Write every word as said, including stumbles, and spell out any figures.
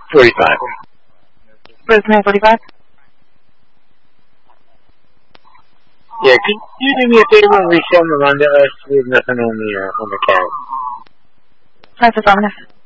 forty-five. Rosemary forty-five? Yeah, could you do me a favor and resend the Honda us? We have nothing on the, uh, on the cab. That's affirmative.